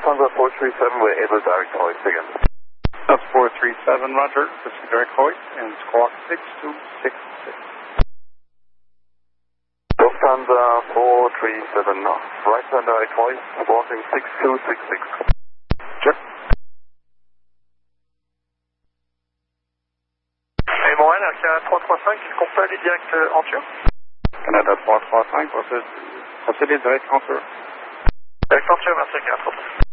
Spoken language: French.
Lufthansa 437, we're able direct hoist again. That's 437, roger. Proceed direct hoist and squawk 6266. Lufthansa 437, right turn direct hoist, squawking 6266. Check. Et Montréal, Canada 335, est-ce qu'on peut aller direct en Turc? Canada 335, procédez direct en Turc. Direct en Turc, merci, Canada 335.